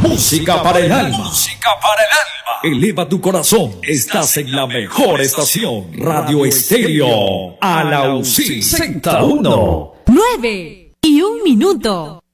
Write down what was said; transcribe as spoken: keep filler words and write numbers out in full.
Música para el alma. Música para el alma. Eleva tu corazón. Estás en la mejor estación. Radio Estéreo. Alausí. sesenta y uno. Nueve y un minuto.